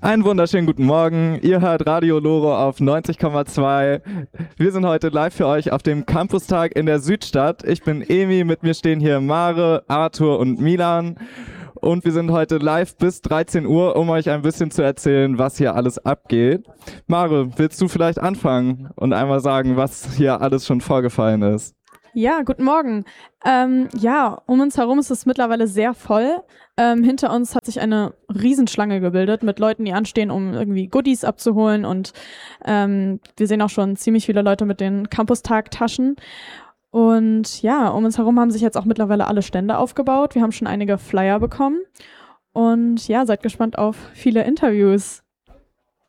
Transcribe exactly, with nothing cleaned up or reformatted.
Einen wunderschönen guten Morgen. Ihr hört Radio Loro auf neunzig Komma zwei. Wir sind heute live für euch auf dem Campustag in der Südstadt. Ich bin Emi, mit mir stehen hier Mare, Arthur und Milan. Und wir sind heute live bis dreizehn Uhr, um euch ein bisschen zu erzählen, was hier alles abgeht. Mare, willst du vielleicht anfangen und einmal sagen, was hier alles schon vorgefallen ist? Ja, guten Morgen. Ähm, ja, um uns herum ist es mittlerweile sehr voll. Ähm, hinter uns hat sich eine Riesenschlange gebildet mit Leuten, die anstehen, um irgendwie Goodies abzuholen. Und ähm, wir sehen auch schon ziemlich viele Leute mit den Campustag-Taschen. Und ja, um uns herum haben sich jetzt auch mittlerweile alle Stände aufgebaut. Wir haben schon einige Flyer bekommen. Und ja, seid gespannt auf viele Interviews.